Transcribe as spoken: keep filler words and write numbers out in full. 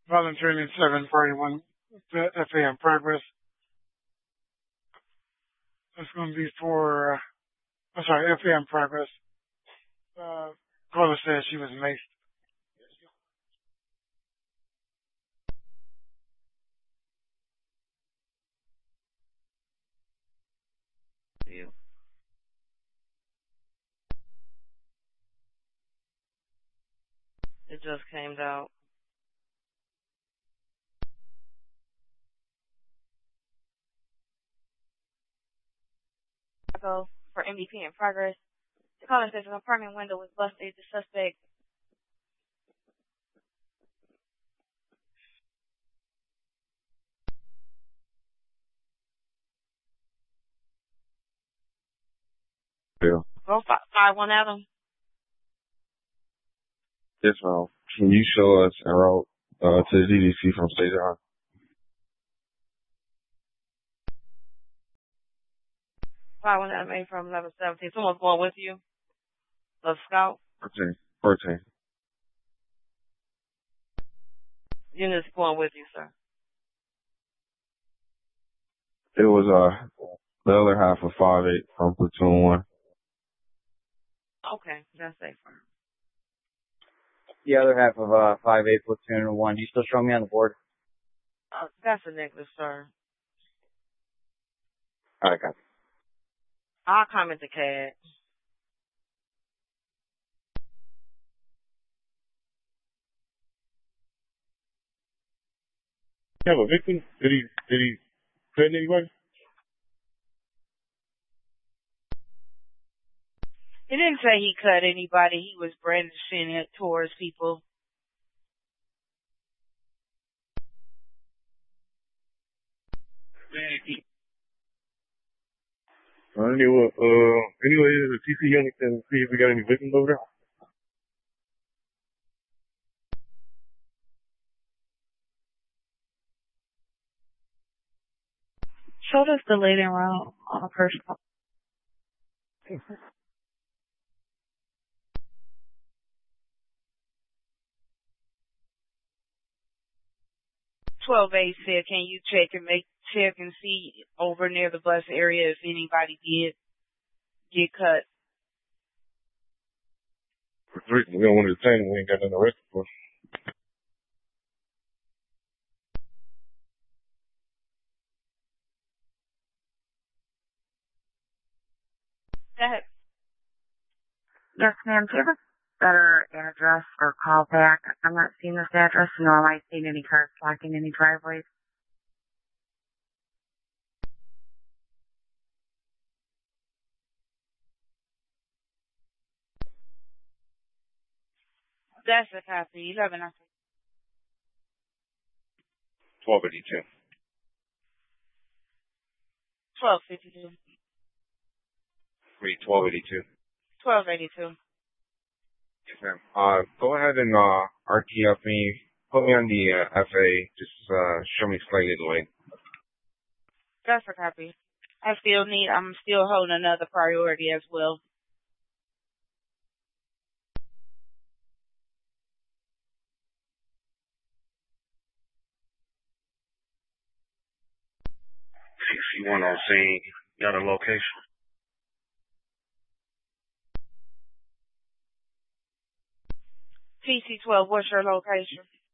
Volunteering seven forty-one, F A in progress. That's going to be for, uh, I'm sorry, F A in progress. Uh, caller says she was maced. Yeah. It just came out. Go for M D P in progress. The caller says an apartment window was busted. The suspect Yeah. go five, five one Adam. Yes, ma'am. Can you show us en route uh, to the D D C from State Island? Five one Adam A from eleven seventeen. Someone's going with you. The scout. fourteen. fourteen. Unit's going with you, sir. It was uh the other half of five eight from platoon one. Okay, that's safe. The other half of uh five eight platoon one. Do you still show me on the board? Uh, that's a necklace, sir. All right, got it. I'll comment the C A D. You have a victim? Did he did he threaten anybody? He didn't say he cut anybody. He was brandishing it towards people. Uh, anyway, uh, anyway, the T C unit can see if we got any victims over there. Show us the late and round on a personal. twelve A said, can you check and make check and see over near the bus area if anybody did get cut? We don't want to detain him. We ain't got nothing arrested for. Go ahead. Yes, ma'am. Do you have a better address or call back? I'm not seeing this address, nor am I seeing any cars blocking any driveways. That's a copy. eleven, I think. twelve eighty-two. twelve fifty-two. Three twelve eighty-two. twelve eighty-two. Yes, ma'am. Uh, go ahead and uh R T F me. Put me on the uh, F A. Just uh show me slightly the way. That's a copy. I still need, I'm still holding another priority as well. sixty-one on scene. Got a location? T C twelve, what's your location?